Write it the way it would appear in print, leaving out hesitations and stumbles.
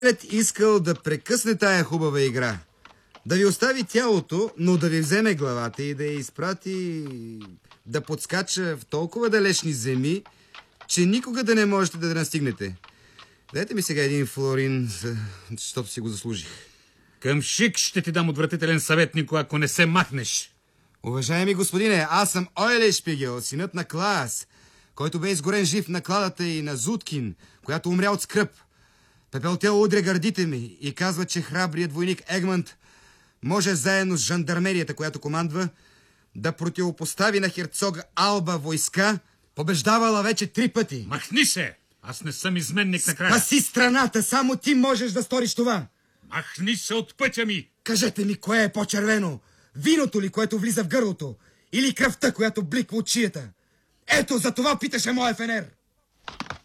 Искал да прекъсне тая хубава игра. Да ви остави тялото, но да ви вземе главата и да я изпрати да подскача в толкова далечни земи, че никога да не можете да настигнете. Дайте ми сега един флорин, защото си го заслужих. Към шик ще ти дам отвратителен съвет, Нико, ако не се махнеш. Уважаеми господине, аз съм Ойле Шпигел, синът на Клаас, който бе изгорен жив на кладата и на Зуткин, която умря от скръб. Пепелтел удря гърдите ми и казва, че храбрият войник Егмонт може заедно с жандармерията, която командва, да противопостави на херцог Алба войска, побеждавала вече 3 пъти. Махни се! Аз не съм изменник на края. Спаси страната, само ти можеш да сториш това. Махни се от пътя ми! Кажете ми, кое е по-червено? Виното ли, което влиза в гърлото? Или кръвта, която бликва от шията? Ето, за това питаше моя фенер.